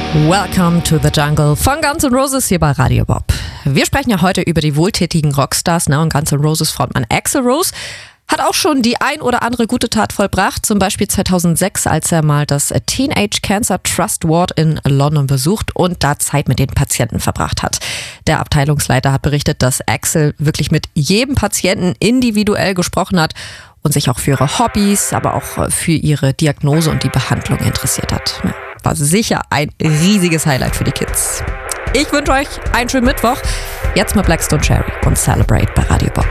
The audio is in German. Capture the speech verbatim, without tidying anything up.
Welcome to the Jungle von Guns N' Roses hier bei Radio Bob. Wir sprechen ja heute über die wohltätigen Rockstars, ne? Und Guns N' Roses Frontmann Axl Rose hat auch schon die ein oder andere gute Tat vollbracht, zum Beispiel zweitausendsechs, als er mal das Teenage Cancer Trust Ward in London besucht und da Zeit mit den Patienten verbracht hat. Der Abteilungsleiter hat berichtet, dass Axl wirklich mit jedem Patienten individuell gesprochen hat und sich auch für ihre Hobbys, aber auch für ihre Diagnose und die Behandlung interessiert hat. War sicher ein riesiges Highlight für die Kids. Ich wünsche euch einen schönen Mittwoch. Jetzt mit Blackstone Cherry und Celebrate bei Radio Bob.